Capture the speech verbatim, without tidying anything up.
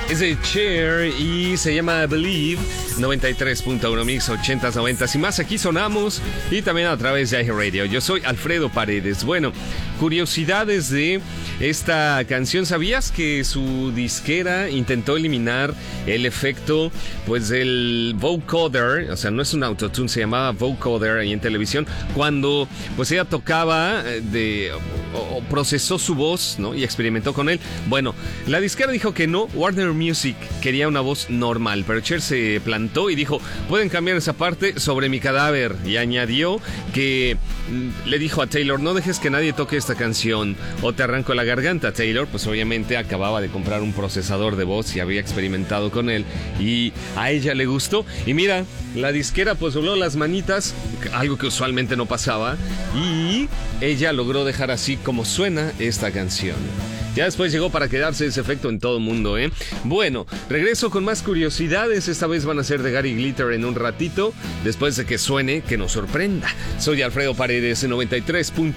Es de Cher y se llama Believe. Noventa y tres punto uno Mix, ochentas, noventas y más. Aquí sonamos y también a través de iHeartRadio. Yo soy Alfredo Paredes. Bueno, curiosidades de esta canción. ¿Sabías que su disquera intentó eliminar el efecto, pues, del vocoder? O sea, no es un autotune, se llamaba vocoder ahí en televisión. Cuando, pues, ella tocaba de, o, o procesó su voz, ¿no? Y experimentó con él. Bueno, la disquera dijo que no. Warner Music quería una voz normal, pero Cher se plantó y dijo, pueden cambiar esa parte sobre mi cadáver. Y añadió que mm, le dijo a Taylor, no dejes que nadie toque esta canción o te arranco la garganta. Taylor, pues obviamente acababa de comprar un procesador de voz y había experimentado con él y a ella le gustó. Y mira, la disquera pues dobló las manitas, algo que usualmente no pasaba, y ella logró dejar así como suena esta canción. Ya después llegó para quedarse ese efecto en todo el mundo, ¿eh? Bueno, regreso con más curiosidades. Esta vez van a ser de Gary Glitter en un ratito, después de que suene, que nos sorprenda. Soy Alfredo Paredes, en noventa y tres.